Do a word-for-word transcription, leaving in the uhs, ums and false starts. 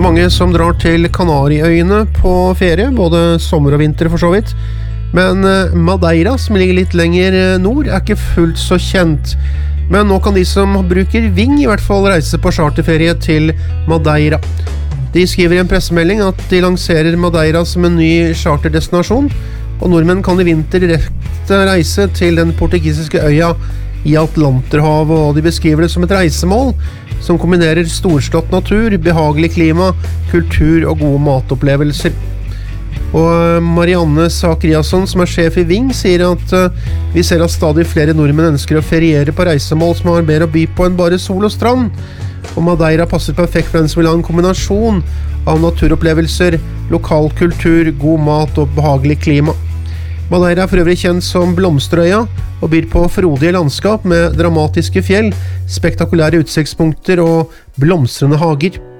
mange som drar til Kanariøyene på ferie, både sommer og vinter for så vidt. Men Madeira, som ligger litt lenger nord, er ikke fullt så kjent. Men nå kan de som bruker Ving i hvert fall reise på charterferie til Madeira. De skriver i en pressemelding at de lanserer Madeira som en ny charterdestinasjon, og nordmenn kan i vinter direkte reise til den portugisiske øya i Atlanterhavet, og de beskriver det som et reisemål som kombinerer storslått natur, behagelig klima, kultur og gode matopplevelser. Og Marianne Sakriasson, som er sjef i Ving, sier at uh, vi ser at stadig flere nordmenn ønsker å feriere på reisemål som har mer å by på enn bare sol og strand. Og Madeira passer perfekt for den som vil ha en kombinasjon av naturopplevelser, lokal kultur, god mat og behagelig klima. Madeira er for øvrig kjent som Blomsterøya og byr på frodige landskap med dramatiske fjell, spektakulære utsiktspunkter og blomstrende hager.